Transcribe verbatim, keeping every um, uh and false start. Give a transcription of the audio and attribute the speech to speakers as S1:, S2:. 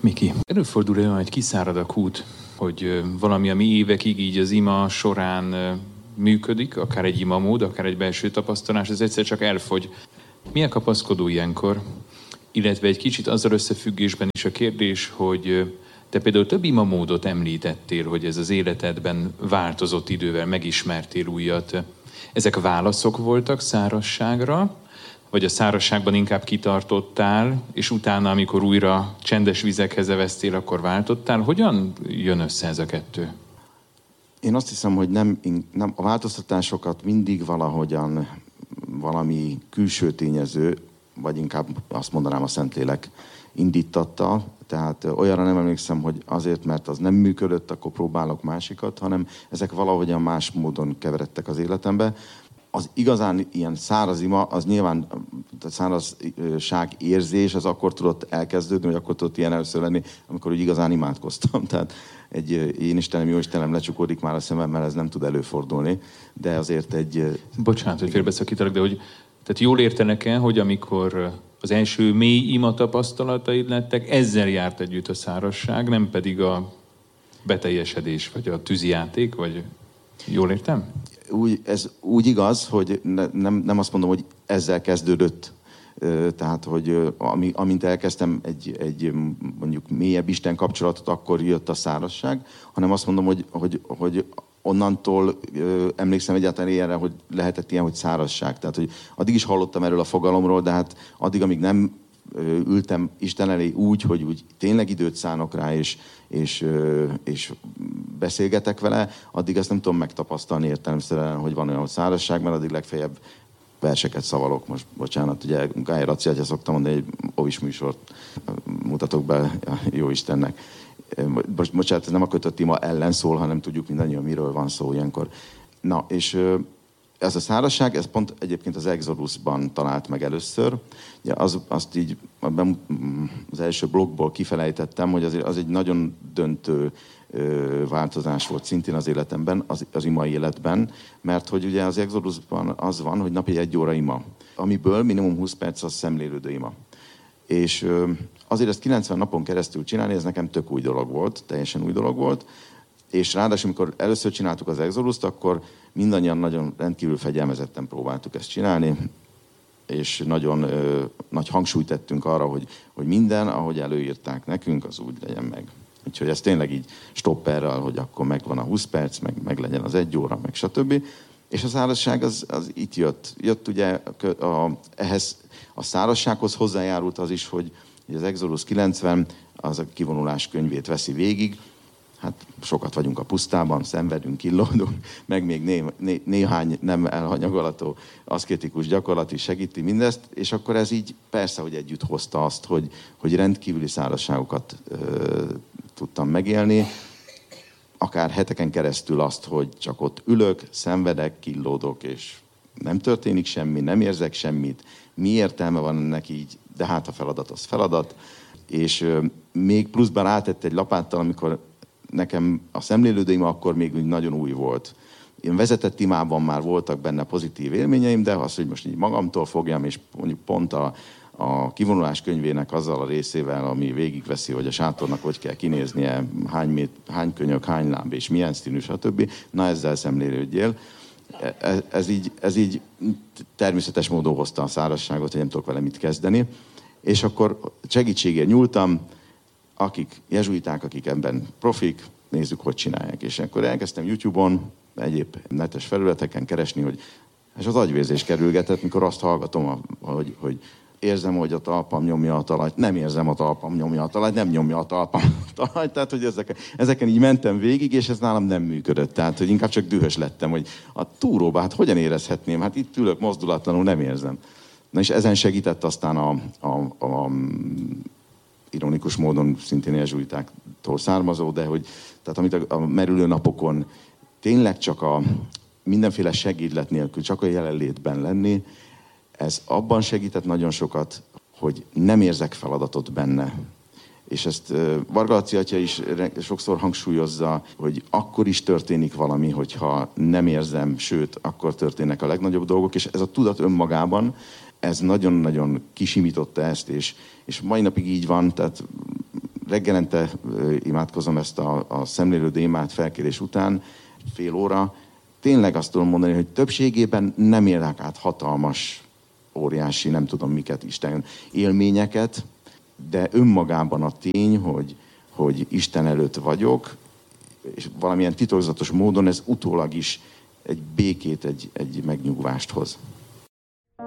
S1: Miki, előfordul olyan, hogy kiszárad a kút, hogy valami, ami évekig így az ima során működik, akár egy imamód, akár egy belső tapasztalás, ez egyszer csak elfogy. Milyen kapaszkodó ilyenkor? Illetve egy kicsit azzal összefüggésben is a kérdés, hogy te például több imamódot említettél, hogy ez az életedben változott idővel, megismertél újat. Ezek válaszok voltak szárazságra, vagy a szárazságban inkább kitartottál, és utána, amikor újra csendes vizekhez eveztél, akkor váltottál? Hogyan jön össze ez a kettő?
S2: Én azt hiszem, hogy nem, nem, a változtatásokat mindig valahogyan valami külső tényező, vagy inkább azt mondanám a Szentlélek indítatta. Tehát olyanra nem emlékszem, hogy azért, mert az nem működött, akkor próbálok másikat, hanem ezek valahogyan más módon keveredtek az életembe. Az igazán ilyen száraz ima, az nyilván a szárazság érzés, az akkor tudott elkezdődni, vagy akkor tudott ilyen először lenni, amikor úgy igazán imádkoztam. Tehát egy én Istenem, jó Istenem lecsukódik már a szemem, mert ez nem tud előfordulni, de azért egy...
S1: Bocsánat, hogy félbeszakítalak, de hogy tehát jól értenek-e, hogy amikor az első mély ima tapasztalataid lettek, ezzel járt együtt a szárazság, nem pedig a beteljesedés, vagy a tűzijáték, vagy jól értem?
S2: Úgy, ez úgy igaz, hogy ne, nem, nem azt mondom, hogy ezzel kezdődött, tehát, hogy ami, amint elkezdtem egy, egy mondjuk mélyebb Isten kapcsolatot, akkor jött a szárazság, hanem azt mondom, hogy, hogy, hogy onnantól ö, emlékszem egyáltalán ilyenre, hogy lehetett ilyen, hogy szárazság. Tehát, hogy addig is hallottam erről a fogalomról, de hát addig, amíg nem ö, ültem Isten elé úgy, hogy úgy tényleg időt szánok rá, és, és, ö, és beszélgetek vele, addig ezt nem tudom megtapasztalni értelemszerűen, hogy van olyan szárazság, mert addig legfeljebb verseket szavalok. Most, bocsánat, ugye Gály Laci, ha szoktam mondani, egy ovis műsort mutatok be a jó Istennek. Most, bocsánat, ez nem a kötött ima ellen szól, hanem tudjuk mindannyian, miről van szó ilyenkor. Na, és ez a szárazság, ez pont egyébként az Exodusban talált meg először. Ugye az, azt így az első blogból kifelejtettem, hogy az, az egy nagyon döntő változás volt szintén az életemben, az, az ima életben, mert hogy ugye az Exodusban az van, hogy napi egy óra ima, amiből minimum húsz perc az szemlélődő ima. És azért ezt kilencven napon keresztül csinálni, ez nekem tök új dolog volt, teljesen új dolog volt, és ráadásul, amikor először csináltuk az Exodust, akkor mindannyian nagyon rendkívül fegyelmezetten próbáltuk ezt csinálni, és nagyon ö, nagy hangsúlyt tettünk arra, hogy, hogy minden, ahogy előírták nekünk, az úgy legyen meg. Úgyhogy ez tényleg így stopperrel, hogy akkor megvan a húsz perc, meg, meg legyen az egy óra, meg stb. És a szárazság az, az itt jött. Jött ugye a, a, ehhez a szárazsághoz hozzájárult az is, hogy az Exodus kilencven az a kivonulás könyvét veszi végig. Hát sokat vagyunk a pusztában, szenvedünk, killódunk, meg még né, né, néhány nem elhanyagolható aszkétikus gyakorlat is segíti mindezt, és akkor ez így persze, hogy együtt hozta azt, hogy, hogy rendkívüli szárazságokat ö, tudtam megélni, akár heteken keresztül azt, hogy csak ott ülök, szenvedek, killódok, és nem történik semmi, nem érzek semmit. Mi értelme van ennek így, de hát a feladat az feladat. És euh, még pluszban átett egy lapáttal, amikor nekem a szemlélődő ima akkor még úgy nagyon új volt. Én vezetett imában már voltak benne pozitív élményeim, de az, hogy most így magamtól fogjam, és mondjuk pont a, a kivonulás könyvének azzal a részével, ami végigveszi, hogy a sátornak hogy kell kinéznie, hány, mét, hány könyök, hány láb, és milyen színű, stb. Na ezzel szemlélődjél. Ez, ez, így, ez így természetes módon hozta a szárazságot, hogy nem tudok vele mit kezdeni. És akkor segítségért nyúltam, akik jezsuiták, akik ebben profik, nézzük, hogy csinálják. És akkor elkezdtem YouTube-on, egyéb netes felületeken keresni, hogy és az agyvérzés kerülgetett, mikor azt hallgatom, hogy, hogy érzem, hogy a talpam nyomja a talajt, nem érzem, a talpam nyomja a talajt, nem nyomja a talpam a talajt, tehát hogy ezeken, ezeken így mentem végig, és ez nálam nem működött. Tehát, hogy inkább csak dühös lettem, hogy a túróba, hát hogyan érezhetném? Hát itt ülök mozdulatlanul, nem érzem. Na és ezen segített aztán a, a, a ironikus módon szintén jezsuitáktól származó, de hogy tehát amit a, a merülő napokon tényleg csak a mindenféle segédlet nélkül, csak a jelenlétben lenni, ez abban segített nagyon sokat, hogy nem érzek feladatot benne. És ezt Varga Laci atya is sokszor hangsúlyozza, hogy akkor is történik valami, hogyha nem érzem, sőt, akkor történnek a legnagyobb dolgok, és ez a tudat önmagában, ez nagyon-nagyon kisimította ezt, és, és mai napig így van, tehát reggelente imádkozom ezt a, a szemlélődő imát felkérés után, fél óra. Tényleg azt tudom mondani, hogy többségében nem élek át hatalmas, óriási, nem tudom miket, Isten élményeket, de önmagában a tény, hogy, hogy Isten előtt vagyok, és valamilyen titokzatos módon ez utólag is egy békét, egy, egy megnyugvást hoz.